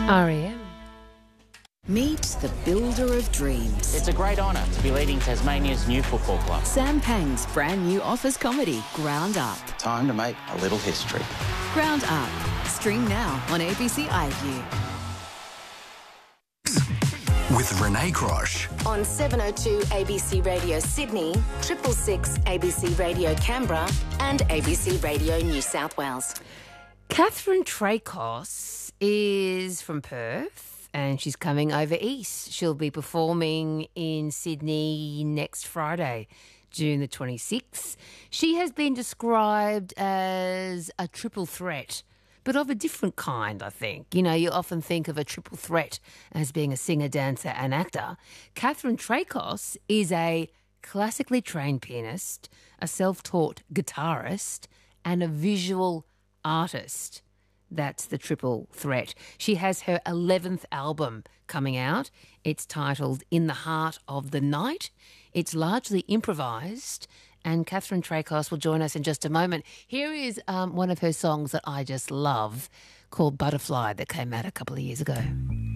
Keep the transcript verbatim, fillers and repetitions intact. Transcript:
R E M. Meet the builder of dreams. It's a great honour to be leading Tasmania's new football club. Sam Pang's brand new office comedy, Ground Up. Time to make a little history. Ground Up. Stream now on A B C iView. With Renee Grosh. On seven oh two A B C Radio Sydney, triple six A B C Radio Canberra and A B C Radio New South Wales. Catherine Tracos is from Perth and she's coming over east. She'll be performing in Sydney next Friday, June the twenty-sixth. She has been described as a triple threat, but of a different kind, I think. You know, you often think of a triple threat as being a singer, dancer and actor. Catherine Tracos is a classically trained pianist, a self-taught guitarist and a visual artist. That's the triple threat. She has her eleventh album coming out. It's titled In the Heart of the Night. It's largely improvised, and Catherine Tracos will join us in just a moment. Here is um, one of her songs that I just love, called Butterfly, that came out a couple of years ago.